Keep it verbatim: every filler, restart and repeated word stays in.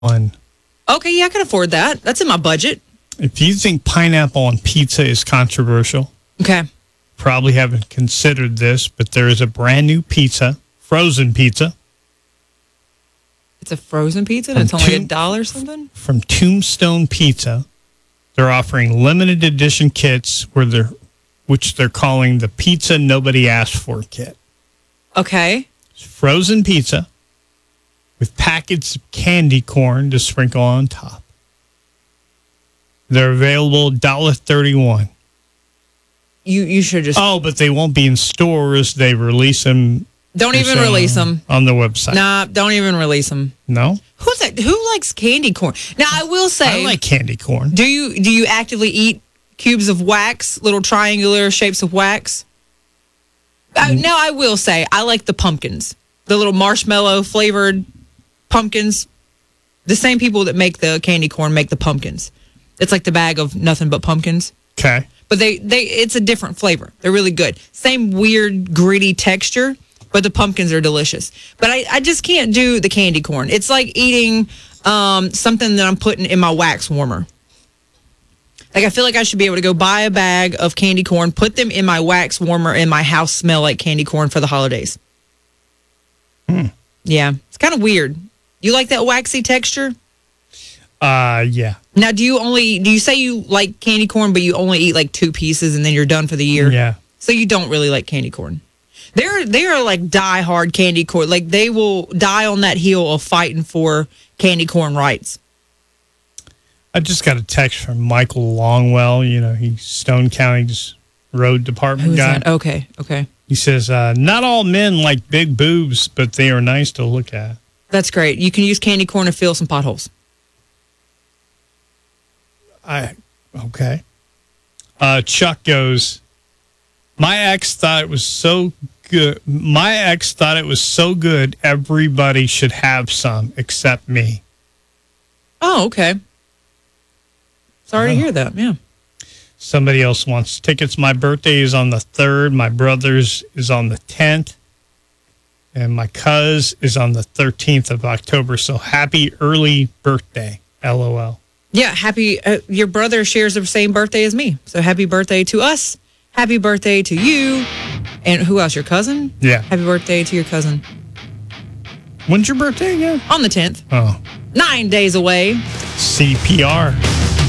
One. Okay, yeah, I can afford that. That's in my budget. If you think pineapple on pizza is controversial, Okay. probably haven't considered this, but there is a brand new pizza, frozen pizza, It's a frozen pizza From that's only a Tomb- dollar or something? from Tombstone Pizza. They're offering limited edition kits where they're, which they're calling the Pizza Nobody Asked For kit. Okay. It's frozen pizza with packets of candy corn to sprinkle on top. They're available one dollar thirty-one. You you should just... Oh, but they won't be in stores. They release them. don't even on- release them. on the website. Nah, don't even release them. No, Who's that? Who likes candy corn? Now, I will say... I like candy corn. Do you do you actively eat cubes of wax, little triangular shapes of wax? Uh, no, I will say I like the pumpkins, the little marshmallow flavored pumpkins. The same people that make the candy corn make the pumpkins. It's like the bag of nothing but pumpkins, Okay. but they they it's a different flavor. They're really good. Same weird gritty texture, but the pumpkins are delicious. But I, I just can't do the candy corn. It's like eating um, something that I'm putting in my wax warmer. Like, I feel like I should be able to go buy a bag of candy corn, put them in my wax warmer, and my house smell like candy corn for the holidays. Hmm. Yeah, it's kind of weird. You like that waxy texture? Uh, yeah. Now, do you only do you say you like candy corn, but you only eat like two pieces and then you're done for the year? Yeah. So you don't really like candy corn. They're they are like diehard candy corn. Like, they will die on that hill of fighting for candy corn rights. I just got a text from Michael Longwell. You know, he's Stone County's road department Who's guy. that? Okay, okay. He says, uh, not all men like big boobs, but they are nice to look at. That's great. You can use candy corn to fill some potholes. I okay. Uh, Chuck goes, my ex thought it was so good. My ex thought it was so good. Everybody should have some except me. Oh, okay. Sorry Oh. to hear that. Yeah. Somebody else wants tickets. My birthday is on the third. My brother's is on the tenth. And my cuz is on the thirteenth of October. So happy early birthday. L O L. Yeah. Happy. Uh, your brother shares the same birthday as me. So happy birthday to us. Happy birthday to you. And who else? Your cousin? Yeah. Happy birthday to your cousin. When's your birthday again? On the tenth. Oh, Nine days away. C P R.